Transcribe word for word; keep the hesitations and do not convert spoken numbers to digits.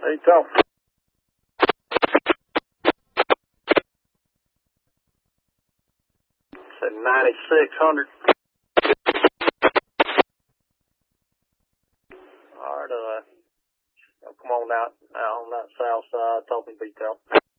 Hey, Tom. Said ninety-six hundred. All right, uh, come on out, out on that south side, talking detail.